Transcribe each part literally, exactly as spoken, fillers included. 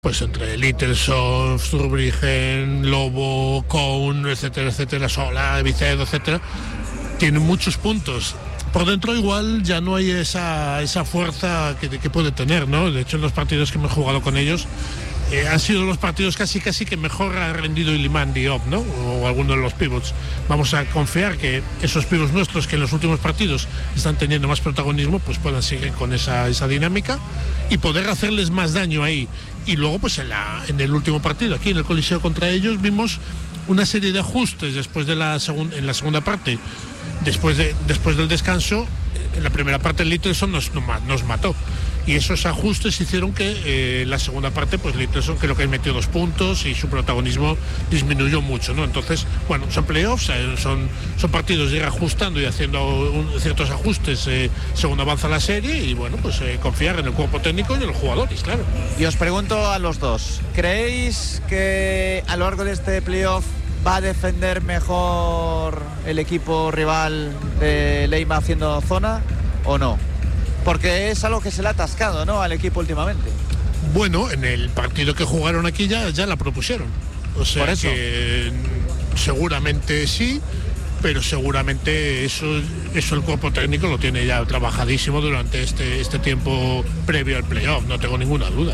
Pues entre Littelsoft, Zurbriggen, Lobo, Cohn, etcétera, etcétera, Sola, Vicedo, etcétera, tienen muchos puntos. Por dentro igual ya no hay esa, esa fuerza que, que puede tener, ¿no? De hecho, en los partidos que me he jugado con ellos, eh, han sido los partidos casi casi que mejor ha rendido Iliman Diop, ¿no? O alguno de los pivots. Vamos a confiar que esos pivots nuestros que en los últimos partidos están teniendo más protagonismo, pues puedan seguir con esa, esa dinámica y poder hacerles más daño ahí. Y luego, pues en, la, en el último partido, aquí en el Coliseo contra ellos, vimos una serie de ajustes después de la segun, en la segunda parte, después, de, después del descanso. En la primera parte el Littelson nos, nos mató y esos ajustes hicieron que eh, la segunda parte, pues Littelson creo que metió dos puntos y su protagonismo disminuyó mucho, ¿no? Entonces, bueno, son playoffs, eh, son, son partidos de ir ajustando y haciendo un, ciertos ajustes eh, según avanza la serie y bueno, pues eh, confiar en el cuerpo técnico y en los jugadores, claro. Y os pregunto a los dos, ¿creéis que a lo largo de este playoff va a defender mejor el equipo rival de Leima haciendo zona o no? Porque es algo que se le ha atascado, ¿no?, al equipo últimamente. Bueno, en el partido que jugaron aquí ya, ya la propusieron. O sea, por eso, que seguramente sí, pero seguramente eso, eso el cuerpo técnico lo tiene ya trabajadísimo durante este, este tiempo previo al playoff, no tengo ninguna duda.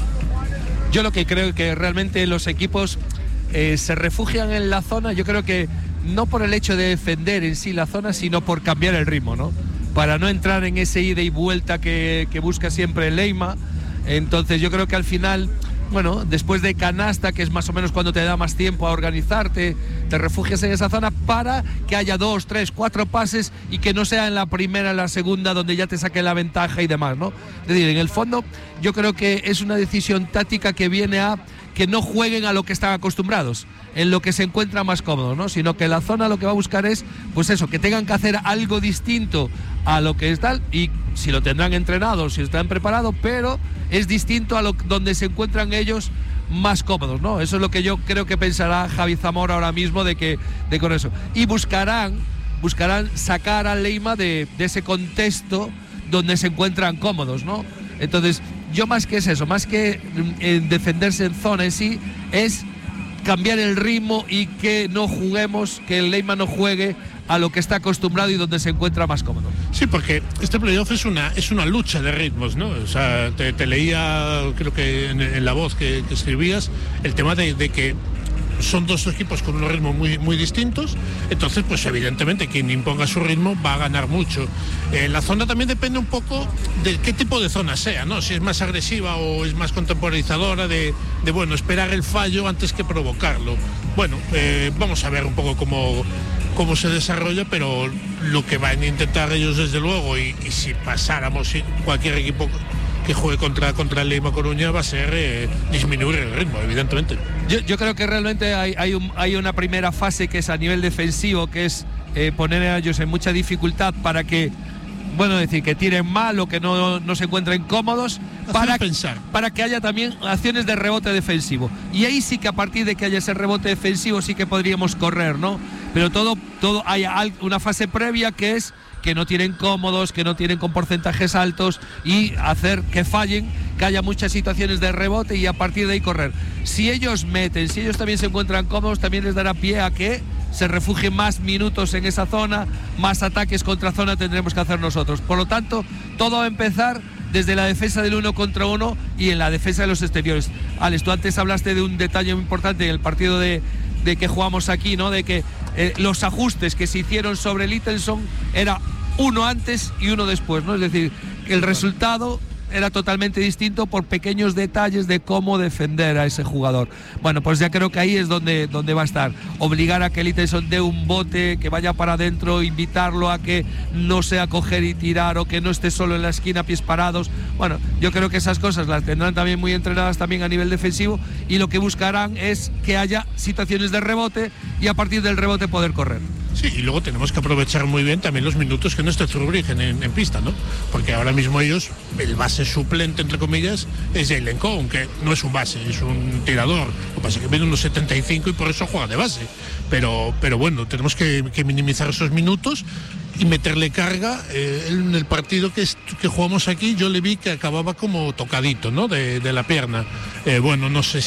Yo lo que creo que realmente los equipos Eh, se refugian en la zona, yo creo que no por el hecho de defender en sí la zona, sino por cambiar el ritmo, ¿no? Para no entrar en ese ida y vuelta que, que busca siempre Leima. Entonces yo creo que al final, bueno, después de canasta, que es más o menos cuando te da más tiempo a organizarte, te refugias en esa zona para que haya dos, tres, cuatro pases y que no sea en la primera, en la segunda, donde ya te saque la ventaja y demás, ¿no? Es decir, en el fondo yo creo que es una decisión táctica que viene a que no jueguen a lo que están acostumbrados, en lo que se encuentra más cómodo, ¿no? Sino que la zona lo que va a buscar es, pues eso, que tengan que hacer algo distinto a lo que es tal, y si lo tendrán entrenado, si están preparados, pero es distinto a lo donde se encuentran ellos más cómodos, ¿no? Eso es lo que yo creo que pensará Javi Zamora ahora mismo de que de con eso. Y buscarán, buscarán sacar a Leima de, de ese contexto donde se encuentran cómodos, ¿no? Entonces, yo más que es eso, más que en defenderse en zona en sí, es cambiar el ritmo y que no juguemos, que el Leima no juegue a lo que está acostumbrado y donde se encuentra más cómodo. Sí, porque este playoff es una es una lucha de ritmos, ¿no? O sea, te, te leía, creo que en, en la voz que, que escribías, el tema de, de que son dos equipos con unos ritmos muy, muy distintos, entonces pues evidentemente quien imponga su ritmo va a ganar mucho. Eh, la zona también depende un poco de qué tipo de zona sea, ¿no? Si es más agresiva o es más contemporizadora de, de bueno, esperar el fallo antes que provocarlo. Bueno, eh, vamos a ver un poco cómo, cómo se desarrolla, pero lo que van a intentar ellos desde luego, y, y si pasáramos cualquier equipo que juegue contra, contra el Leima Coruña, va a ser eh, disminuir el ritmo, evidentemente. Yo, yo creo que realmente hay, hay, un, hay una primera fase que es a nivel defensivo, que es eh, poner a ellos en mucha dificultad para que, bueno, decir, que tiren mal o que no, no se encuentren cómodos, para, pensar. para que haya también acciones de rebote defensivo. Y ahí sí que a partir de que haya ese rebote defensivo sí que podríamos correr, ¿no? Pero todo, todo hay una fase previa que es que no tienen cómodos, que no tienen con porcentajes altos, y hacer que fallen, que haya muchas situaciones de rebote y a partir de ahí correr. Si ellos meten, si ellos también se encuentran cómodos, también les dará pie a que se refugien más minutos en esa zona, más ataques contra zona tendremos que hacer nosotros. Por lo tanto, todo va a empezar desde la defensa del uno contra uno y en la defensa de los exteriores. Alex, tú antes hablaste de un detalle muy importante en el partido de, de que jugamos aquí, ¿no? De que eh, los ajustes que se hicieron sobre Littelson era uno antes y uno después, ¿no? Es decir, que el resultado era totalmente distinto por pequeños detalles de cómo defender a ese jugador. Bueno, pues ya creo que ahí es donde, donde va a estar. Obligar a que Littelson dé un bote, que vaya para adentro, invitarlo a que no sea coger y tirar o que no esté solo en la esquina pies parados. Bueno, yo creo que esas cosas las tendrán también muy entrenadas también a nivel defensivo, y lo que buscarán es que haya situaciones de rebote y a partir del rebote poder correr. Sí, y luego tenemos que aprovechar muy bien también los minutos que no esté Zurbriggen en, en pista, ¿no? Porque ahora mismo ellos, el base suplente, entre comillas, es Jalen Cohn, que no es un base, es un tirador. Lo que pasa es que viene unos setenta y cinco y por eso juega de base. Pero, pero bueno, tenemos que, que minimizar esos minutos y meterle carga. Eh, en el partido que, que jugamos aquí yo le vi que acababa como tocadito, ¿no? De, de la pierna. Eh, bueno, no sé